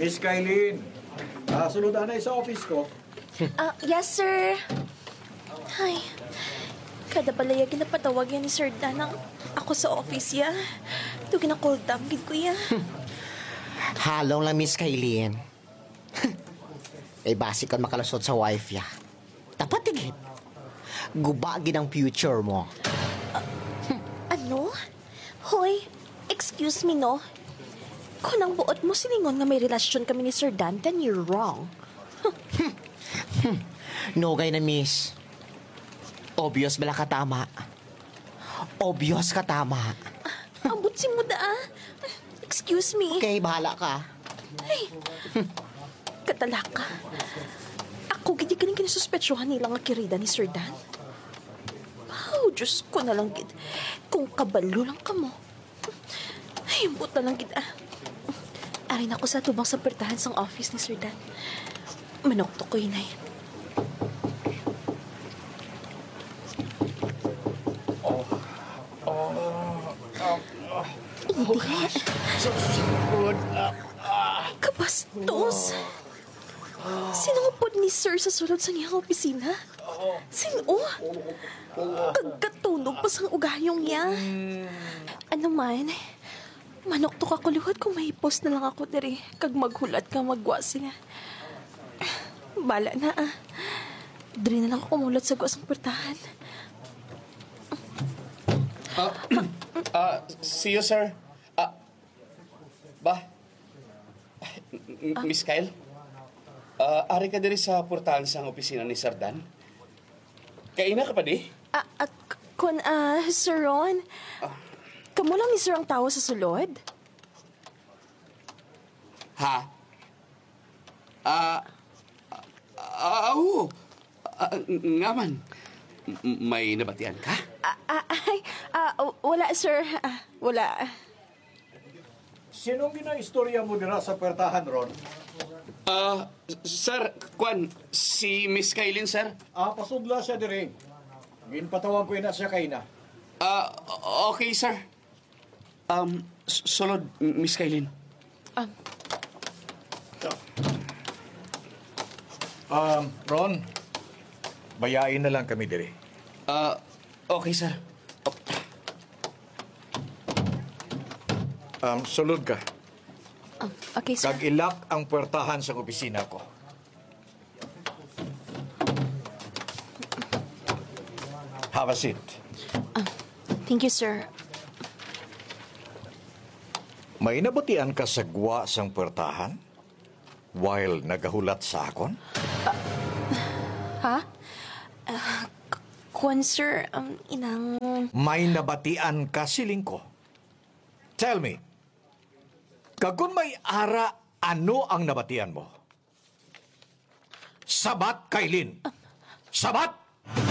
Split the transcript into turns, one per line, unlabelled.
Miss Kailin, sunod na sa office ko.
Yes, sir. Ay, kada balaya ginapatawag yan ni Sir Dan ang ako sa office ya. Ito ginakall down, gid ko ya.
Halong lang, Miss Kailin. Ay basi kon makalusot sa wife ya. Dapat tigit. Gubagin ang future mo.
Ano? Hoy, excuse me, no? Kung ang buot mo silingon nga may relasyon kami ni Sir Dan, then you're wrong.
Nogay na, miss. Obvious bala ka tama. Obvious ka tama.
Ambot si mo da, Excuse me.
Okay, bahala ka.
Ay, katalaka. Ako, gidi ka rin kinasuspetsyohan nila nga kirida ni Sir Dan. Wow, Diyos ko na lang, gid. Kung kabalo lang ka mo. Ay, buta lang, gid, Arin ako sa tubang sa pertahan sang office ni Sir Dan. Manok to ko, inay. Hindi.
Good.
Kabastos. Sinungupod ni Sir sa sulod sa niyang opisina? Sino? Kagkatunog pa sang ugayong niya. Ano man, manok to kakuluhod kung may post na lang ako diri kag maghulat ka magwa sila. Bala na Diri na lang ako kumulat sa guwas ng portahan.
See you, sir. Miss Kyle? Ari ka diri sa portahan sa opisina ni Sir Dan? Kaina ka pa di?
Sir Ron, kamo lang ni Sir ang tao sa sulod?
Ha? Oo. Nga man. May nabatian ka?
Wala, sir. Wala.
Sinong gina-istorya mo dira sa pertahan, Ron?
Sir, Kwan, si Miss Kailin, sir.
Pasudla siya diri. Ginpatawag ko na siya kay na.
Okay, sir. Sulod, Miss Kailin.
Ron, bayain na lang kami diri.
Okay, sir.
Sulod ka.
Okay, sir.
Kag-ilak ang puwertahan sa opisina ko. Have a seat.
Thank you, sir.
May nabatian ka sa gwa sang puwertahan? While nagahulat sa akon?
Ha? Kwan, sir, inang...
May nabatian ka siling ko. Tell me, kagun may ara, ano ang nabatian mo? Sabat, Kailin. Sabat!